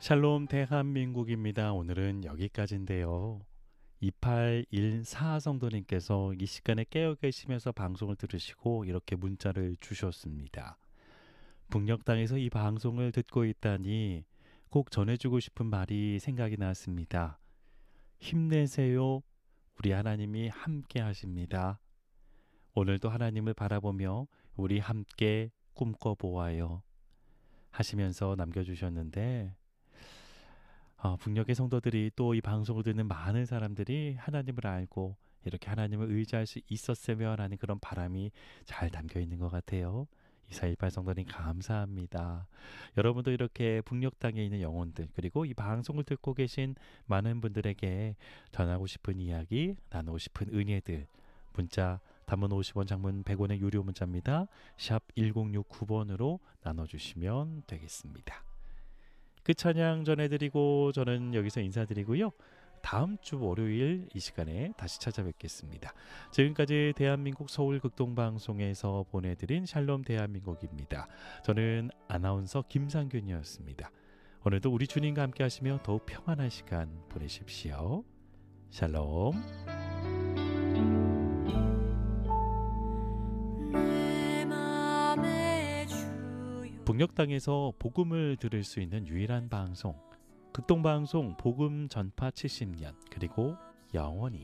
샬롬 대한민국입니다. 오늘은 여기까지인데요. 2814 성도님께서 이 시간에 깨어 계시면서 방송을 들으시고 이렇게 문자를 주셨습니다. 북녘 땅에서 이 방송을 듣고 있다니 꼭 전해주고 싶은 말이 생각이 났습니다. 힘내세요. 우리 하나님이 함께 하십니다. 오늘도 하나님을 바라보며 우리 함께 꿈꿔보아요. 하시면서 남겨주셨는데 북녘의 성도들이 또 이 방송을 듣는 많은 사람들이 하나님을 알고 이렇게 하나님을 의지할 수 있었으면 하는 그런 바람이 잘 담겨 있는 것 같아요. 2418 성도님 감사합니다. 여러분도 이렇게 북녘 땅에 있는 영혼들 그리고 이 방송을 듣고 계신 많은 분들에게 전하고 싶은 이야기, 나누고 싶은 은혜들 문자 단문 50원, 장문 100원의 유료 문자입니다. 샵 1069번으로 나눠주시면 되겠습니다. 그 찬양 전해드리고 저는 여기서 인사드리고요. 다음 주 월요일 이 시간에 다시 찾아뵙겠습니다. 지금까지 대한민국 서울극동방송에서 보내드린 샬롬 대한민국입니다. 저는 아나운서 김상균이었습니다. 오늘도 우리 주님과 함께 하시며 더욱 평안한 시간 보내십시오. 샬롬. 북녘 땅에서 복음을 들을 수 있는 유일한 방송 극동방송 복음 전파 70년 그리고 영원히